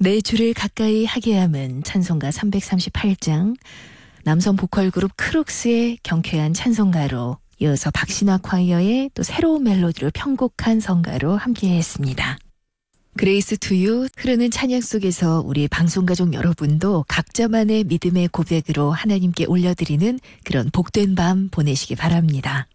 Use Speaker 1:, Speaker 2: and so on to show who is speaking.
Speaker 1: 내 주를 가까이 하게 함은 찬송가 338장, 남성 보컬 그룹 크룩스의 경쾌한 찬송가로 이어서 박신화 콰이어의 또 새로운 멜로디로 편곡한 성가로 함께했습니다. 그레이스 투유 흐르는 찬양 속에서 우리 방송가족 여러분도 각자만의 믿음의 고백으로 하나님께 올려드리는 그런 복된 밤 보내시기 바랍니다.